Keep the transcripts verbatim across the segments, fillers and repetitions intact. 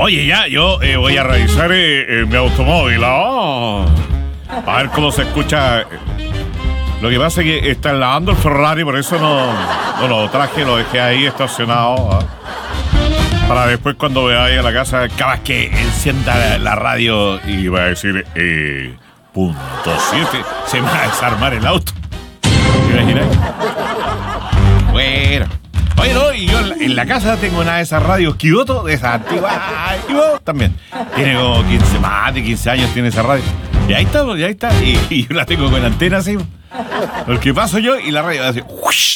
Oye, ya, yo eh, voy a revisar eh, eh, mi automóvil. Oh. A ver cómo se escucha. Lo que pasa es que está lavando el Ferrari, por eso no, no lo traje, lo dejé ahí estacionado. ¿eh? Para después cuando me vaya a la casa, cada vez que encienda la, la radio y va a decir eh, punto siete, se me va a desarmar el auto. ¿Te imaginas? Bueno. Oye, no, y yo en la, en la casa tengo una de esas radios Kyoto, de esas antiguas, Kyoto también. Tiene como quince, más de quince años tiene esa radio. Y ahí está, y ahí está. Y, y yo la tengo con antena así. Porque paso yo y la radio hace...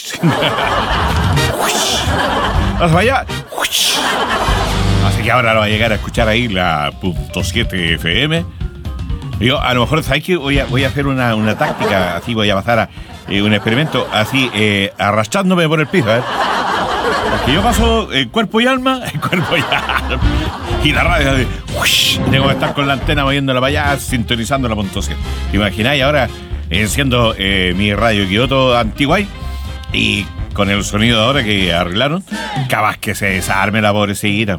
Vas para allá. Así que ahora lo va a llegar a escuchar ahí la punto siete F M. Y yo, a lo mejor, ¿sabes qué? Voy a, voy a hacer una, una táctica, así voy a pasar a eh, un experimento, así, eh, arrastrándome por el piso, ¿eh? Porque yo paso el cuerpo y alma, el cuerpo y alma, y la radio hace... Tengo que estar con la antena moviéndola para allá, sintonizando la punto siete. ¿Imagináis ahora enciendo eh, mi radio Kyoto Antiguay y con el sonido ahora que arreglaron, capaz que se desarme la pobrecita?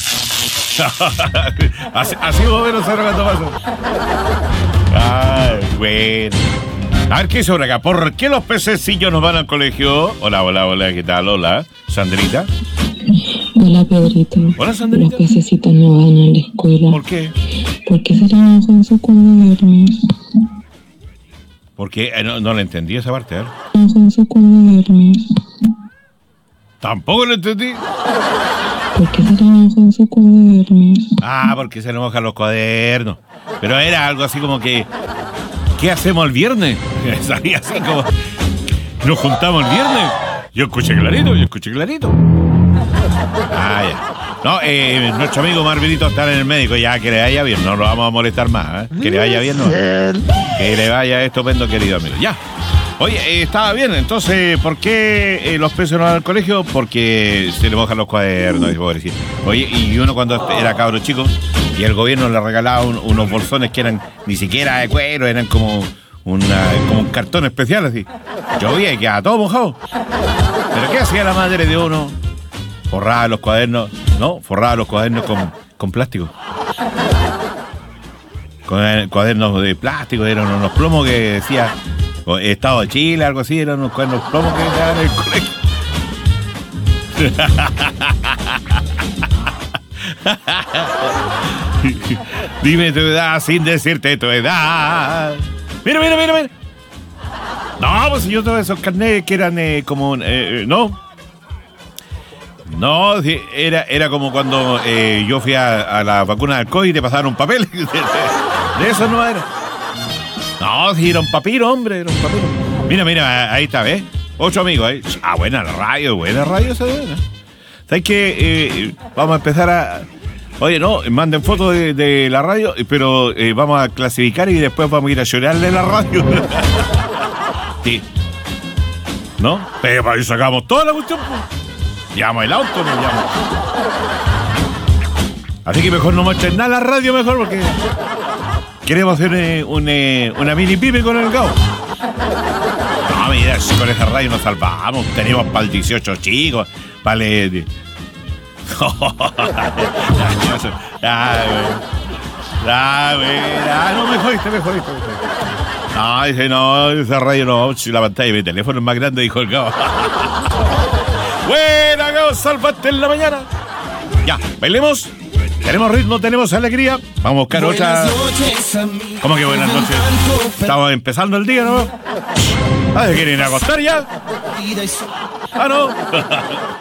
así, así vos menos saber cuánto pasa. Ay, bueno. A ver, ¿qué es ahora acá? ¿Por qué los pececillos nos van al colegio? Hola, hola, hola, ¿qué tal? Hola, Sandrita. Hola, Pedrito. Hola, Sandrita. Los pececitos no van a la escuela. ¿Por qué? Porque se trabajan su cuadernos. ¿Por qué? Eh, no, no le entendí esa parte, ¿eh? Trabajan su cuadernos. Tampoco lo entendí. Porque se trabajan su cuadernos. Ah, porque se le mojan los cuadernos. Pero era algo así como que... ¿Qué hacemos el viernes? Salía así como... ¿Nos juntamos el viernes? Yo escuché clarito, yo escuché clarito. Ah, ya. No, eh, nuestro amigo Marvelito está en el médico, ya que le vaya bien, no lo vamos a molestar más, ¿eh? Que le vaya bien, no. Que le vaya estupendo, querido amigo. Ya. Oye, eh, estaba bien, entonces, ¿por qué eh, los peces no van al colegio? Porque se le mojan los cuadernos, pobrecito. Oye, y uno cuando era cabro chico y el gobierno le regalaba un, unos bolsones que eran ni siquiera de cuero, eran como, una, como un cartón especial así. Llovía y quedaba todo mojado. ¿Pero qué hacía la madre de uno? Forraba los cuadernos, ¿no? Forraba los cuadernos con, con plástico. Con cuadernos de plástico, eran unos plomos que decía Estado de Chile, algo así, eran unos cuadernos plomos que daban en el colegio. Dime tu edad sin decirte tu edad. Mira, mira, mira, mira. No, pues yo todos esos carnets que eran eh, como... Eh, no. No, sí, era, era como cuando eh, yo fui a, a la vacuna del COVID y te pasaron un papel. De eso no era. No, sí, era un papiro, hombre, era un papiro. Mira, mira, ahí está, ¿ves? Ocho amigos ahí. Ah, buena radio, buena radio esa buena. ¿Sabes qué? Eh, vamos a empezar a... Oye, no, manden fotos de, de la radio, pero eh, vamos a clasificar y después vamos a ir a llorarle la radio. Sí. ¿No? Pero para ahí sacamos toda la cuestión. Llamo el auto, nos llamo. Así que mejor no muestren nada la radio, mejor, porque queremos hacer eh, un, eh, una mini pipe con el Gao. No, mira, si con esa radio nos salvamos. Tenemos para el dieciocho chicos, vale. Ah, no, me jodiste, me jodiste, me jodiste. No, dice, no, esa radio no, si la pantalla de mi teléfono es más grande, dijo el Gao. Buena, Gao, salvaste en la mañana. Ya, bailemos. Tenemos ritmo, tenemos alegría. Vamos a buscar otra. ¿Cómo que buenas noches? Estamos empezando el día, ¿no? Ah, ¿se quieren ir a acostar ya? Ah, no.